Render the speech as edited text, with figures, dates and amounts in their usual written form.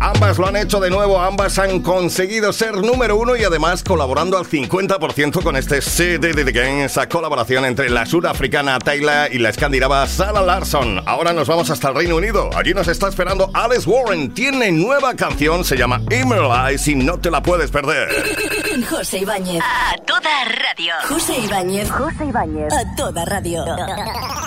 Ambas lo han hecho de nuevo, ambas han conseguido ser número uno y además colaborando al 50% con este CD de The Game, esa colaboración entre la surafricana Tyla y la escandinava Zara Larsson. Ahora nos vamos hasta el Reino Unido. Allí nos está esperando Alice Warren. Tiene nueva canción, se llama Emerald Eyes y no te la puedes perder. José Ibáñez. A toda radio. José Ibáñez. A toda radio.